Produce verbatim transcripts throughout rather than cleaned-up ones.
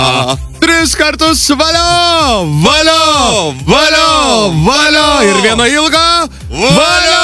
Tris kartus valio, valio, valio, valio. Ir vieno ilgo valio.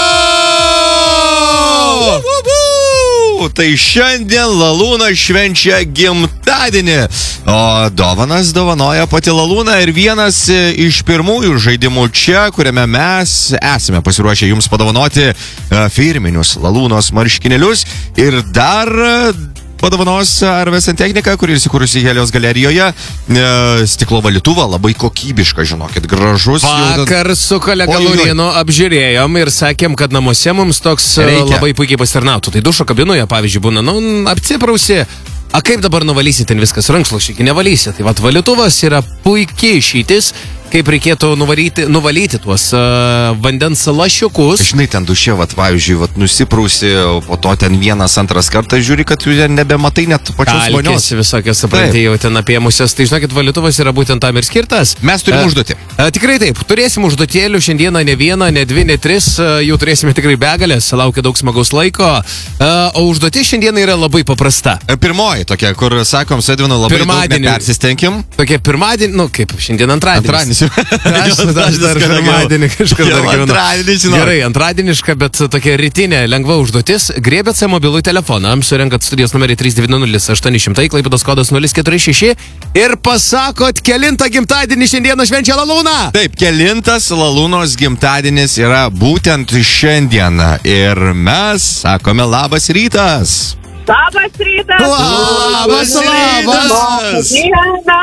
Tai šiandien Lalūna švenčia gimtadienį, o dovanas dovanoja pati Lalūna ir vienas iš pirmųjų žaidimų čia, kuriame mes esame pasiruošę jums padovanoti firminius Lalūnos marškinėlius ir dar padovanos Arvė Santechnika, kuri įsikūrusi Helios galerijoje, e, stiklo valytuvą, labai kokybišką, žinokit, gražus. Vakar su kolega Laurinu apžiūrėjom ir sakėm, kad namuose mums toks Reikia. labai puikiai pasitarnautų. Tai dušo kabinoje, pavyzdžiui, būna, nu, apsiprausi, a kaip dabar nuvalysi ten viskas, rankšluosčiai nevalysi. Tai vat valytuvas yra puikiai išeitis, kaip reikėtų nuvalyti, nuvalyti tuos uh, vandens lašiukus. Žinai, ten dušė, vat, pavyzdžiui, vat, nusiprausi, po to ten vienas, antras kartas žiūri, kad tu nebematai net pačios vonios. Kalkės visokios, suprantai, jau ten apėmusios. Tai žinokit, valytuvas yra būtent tam ir skirtas. Mes turim uh, užduotį. Uh, tikrai taip, turėsim užduotėlių šiandieną ne vieną, ne dvi, ne tris, uh, jų turėsime tikrai begalės, laukia daug smagaus laiko. Uh, o užduotė šiandieną yra labai paprasta. Pirmoji tokia, kur sakom, su Edvinu labai daug nepersistenkim. Tokia pirmadienį, nu kaip, šiandien antradienis. Antradienis. Aš, aš dar pirmadienį kažkur dar gyvenu. Antradienis, žinau. Gerai, antradieniška, bet tokia rytinė lengva užduotis. Griebėt savo mobilų telefoną, surenkat studijos numerį trys devyni nulis aštuoni šimtai, Klaipėdos kodas nulis keturi šeši ir pasakot, kelintą gimtadienį šiandieną švenčia Lalūna. Taip, kelintas Lalūnos gimtadienis yra būtent šiandien. Ir mes sakome labas rytas. Labas rytas! Labas, labas! Diena!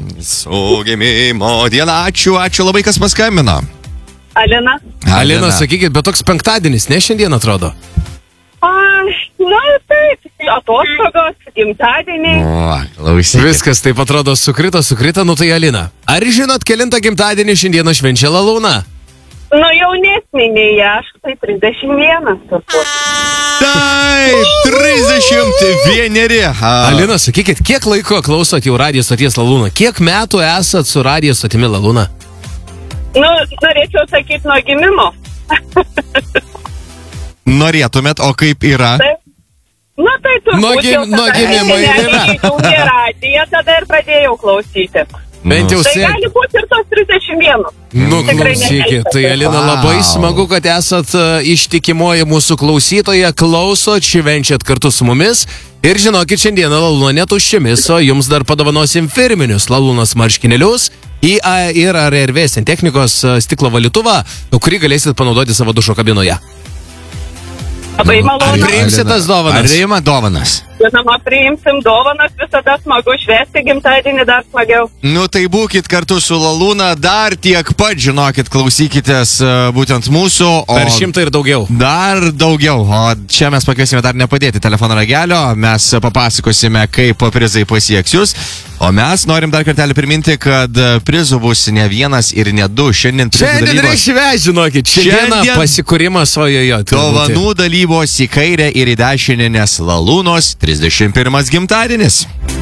Su gimimo diena, ačiū, ačiū labai, kas paskambino. Alina. Alina, sakykit, bet toks penktadienis, ne šiandien atrodo? A, na taip, atostogos, gimtadieniai. O, klausykit. Viskas taip atrodo sukrito, sukrito, nu tai Alina. Ar žinot, kelintą gimtadienį šiandieną švenčia Lalūna? Nu jaunesnė nei aš, tai trisdešimt vienas turbūt. Taip, trisdešimt vieneri. Alina, sakykit, kiek laiko klausot jau radijo stoties Lalūna? Kiek metų esat su radijo stotimi Lalūna? Nu, norėčiau sakyti nuo gimimo. Norėtumėt, o kaip yra? Tai, nu tai turbūt Nuo gim- jau tada nuo gimimo ir yra. įjungė radiją, tada ir pradėjau klausyti. Bent jau Tai sėk. gali būti ir tos trisdešimt vienas. Nu, Tikrai klausykit, tai Alina, Wow. labai smagu, kad esat uh, ištikimoji mūsų klausytoja, klausot, švenčiat kartu su mumis. Ir žinokit, šiandieną Lalūna netuščiamis, o jums dar padovanosim firminius Lalūnos marškinėlius į A ir R R V Santechnikos uh, stiklo valytuvą, kurį galėsit panaudoti savo dušo kabinoje. Labai Ar malonu. priimsit tas dovanas? Ar priima dovanas? Žinoma, priimsim dovanas, visada smagu švęsti gimtadienį, dar smagiau. Nu tai būkit kartu su Lalūna, dar tiek pat, žinokit, klausykitės uh, būtent mūsų. O Per šimtą ir daugiau. Dar daugiau, o čia mes pakviesime dar nepadėti telefono ragelio, mes papasakosime, kaip prizai pasieks jūs, o mes norim dar kartelį priminti, kad prizų bus ne vienas ir ne du. Šiandien prizų Šiandien dalybos. reikia švęsti, žinokit. Šiandieną Šiandien pasikūrimas, ojojo. Dovanų dalybos į kairę ir į dešinę, nes Lalūnos trisdešimt pirmas gimtadienis.